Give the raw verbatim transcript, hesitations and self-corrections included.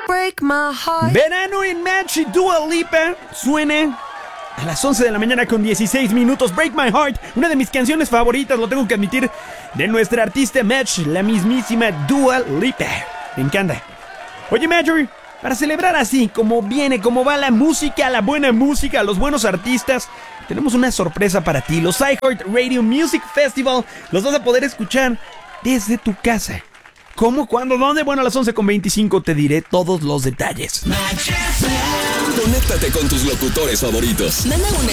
Break my heart. Verano en Match y Dua Lipa suene a las once de la mañana con dieciséis minutos. Break My Heart, una de mis canciones favoritas, lo tengo que admitir, de nuestra artista Match, la mismísima Dua Lipa. Me encanta. Oye, Marjorie, para celebrar así, como viene, como va la música, la buena música, los buenos artistas, tenemos una sorpresa para ti. Los iHeartRadio Music Festival los vas a poder escuchar desde tu casa. ¿Cómo? ¿Cuándo? ¿Dónde? Bueno, a las once con veinticinco te diré todos los detalles. Conéctate con tus locutores favoritos. Manda un